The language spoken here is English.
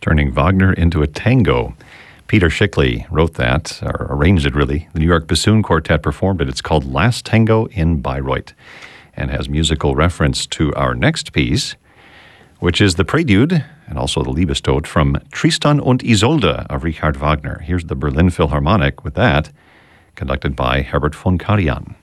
turning Wagner into a tango. Peter Schickli wrote that, or arranged it really. The New York Bassoon Quartet performed it. It's called Last Tango in Bayreuth and has musical reference to our next piece, which is the Prelude and also the Liebestod from Tristan und Isolde of Richard Wagner. Here's the Berlin Philharmonic with that, conducted by Herbert von Karajan.